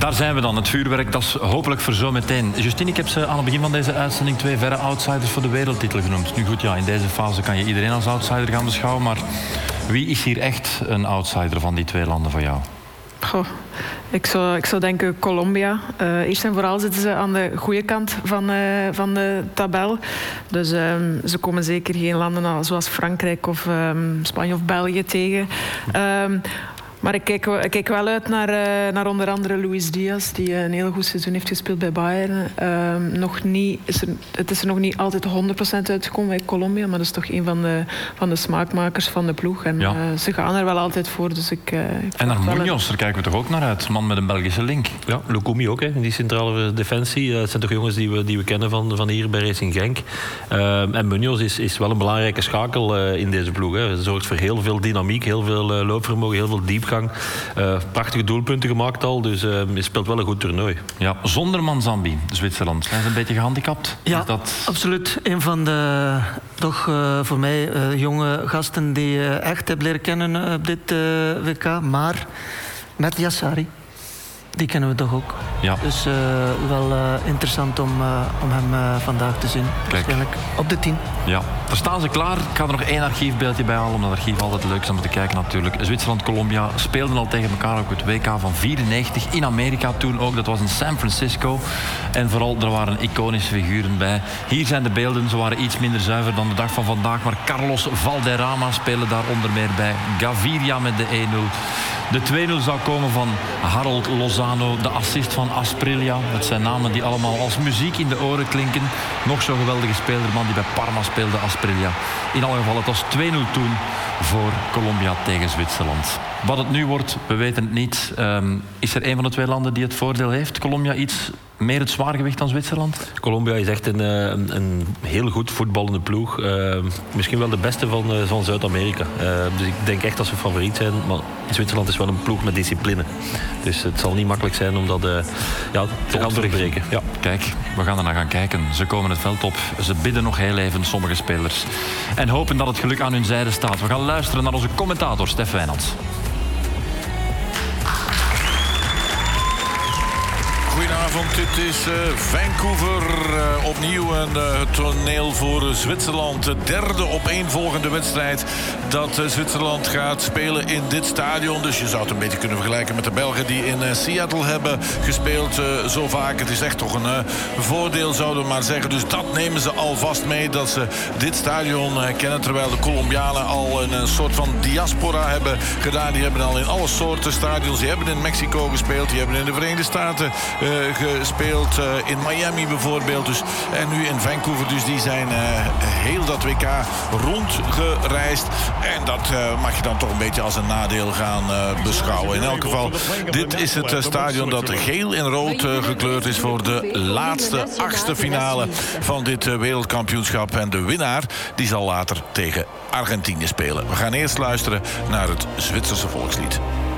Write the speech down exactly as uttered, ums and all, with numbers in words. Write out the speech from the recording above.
Daar zijn we dan, het vuurwerk, dat is hopelijk voor zo meteen. Justine, ik heb ze aan het begin van deze uitzending twee verre outsiders voor de wereldtitel genoemd. Nu goed, ja, in deze fase kan je iedereen als outsider gaan beschouwen, maar wie is hier echt een outsider van die twee landen voor jou? Goh, ik, zou, ik zou denken Colombia. Uh, eerst en vooral zitten ze aan de goede kant van, uh, van de tabel. Dus um, ze komen zeker geen landen zoals Frankrijk of um, Spanje of België tegen. Um, Maar ik kijk, ik kijk wel uit naar, uh, naar onder andere Luis Diaz, die een heel goed seizoen heeft gespeeld bij Bayern. Uh, nog niet, is er, het is er nog niet altijd honderd procent uitgekomen bij Colombia, maar dat is toch een van de, van de smaakmakers van de ploeg. En ja. uh, ze gaan er wel altijd voor. Dus ik, uh, ik en naar Munoz, een... daar kijken we toch ook naar uit. Man met een Belgische link. Ja, Lukumi ook, hè, in die centrale defensie. Uh, het zijn toch jongens die we, die we kennen van, van hier bij Racing Genk. Uh, en Munoz is, is wel een belangrijke schakel uh, in deze ploeg. Hij zorgt voor heel veel dynamiek, heel veel uh, loopvermogen, heel veel diepgang. Uh, prachtige doelpunten gemaakt al, dus uh, je speelt wel een goed toernooi. Ja, zonder Manzambi, Zwitserland. Zijn ze een beetje gehandicapt? Ja, dat... absoluut. Een van de, toch uh, voor mij, uh, jonge gasten die uh, echt heb leren kennen uh, op dit uh, W K. Maar met Yassari, die kennen we toch ook. Ja. Dus uh, wel uh, interessant om, uh, om hem uh, vandaag te zien. Kijk. Waarschijnlijk op de tien. Ja, daar staan ze klaar. Ik ga er nog één archiefbeeldje bij halen, omdat het archief altijd leuk is om te kijken natuurlijk. Zwitserland-Colombia speelden al tegen elkaar op het W K van vierennegentig. In Amerika toen ook, dat was in San Francisco. En vooral, er waren iconische figuren bij. Hier zijn de beelden, ze waren iets minder zuiver dan de dag van vandaag. Maar Carlos Valderrama speelde daar onder meer bij. Gaviria met de één nul. De twee nul zou komen van Harold Lozano, de assist van Asprilla. Dat zijn namen die allemaal als muziek in de oren klinken. Nog zo'n geweldige speler, man die bij Parma speelde, Asprilla. In alle geval, het was twee nul toen voor Colombia tegen Zwitserland. Wat het nu wordt, we weten het niet. Um, is er een van de twee landen die het voordeel heeft? Colombia iets meer het zwaargewicht dan Zwitserland? Colombia is echt een, een, een heel goed voetballende ploeg. Uh, misschien wel de beste van, uh, van Zuid-Amerika. Uh, dus ik denk echt dat ze favoriet zijn. Maar Zwitserland is wel een ploeg met discipline. Dus het zal niet makkelijk zijn om dat uh, ja, te gaan doorbreken. Ja. Kijk, we gaan er naar gaan kijken. Ze komen het veld op. Ze bidden nog heel even, sommige spelers. En hopen dat het geluk aan hun zijde staat. We gaan luisteren naar onze commentator, Stef Wijnands. Goedenavond, dit is uh, Vancouver. Uh, opnieuw een uh, toneel voor uh, Zwitserland. De derde opeenvolgende wedstrijd dat uh, Zwitserland gaat spelen in dit stadion. Dus je zou het een beetje kunnen vergelijken met de Belgen die in uh, Seattle hebben gespeeld uh, zo vaak. Het is echt toch een uh, voordeel, zouden we maar zeggen. Dus dat nemen ze alvast mee, dat ze dit stadion uh, kennen. Terwijl de Colombianen al een, een soort van diaspora hebben gedaan. Die hebben al in alle soorten stadions. Die hebben in Mexico gespeeld, die hebben in de Verenigde Staten Uh, gespeeld, uh, in Miami bijvoorbeeld. Dus, en nu in Vancouver. Dus die zijn uh, heel dat W K rondgereisd. En dat uh, mag je dan toch een beetje als een nadeel gaan uh, beschouwen. In elk geval, dit is het uh, stadion dat geel en rood uh, gekleurd is voor de laatste achtste finale van dit uh, wereldkampioenschap. En de winnaar die zal later tegen Argentinië spelen. We gaan eerst luisteren naar het Zwitserse volkslied.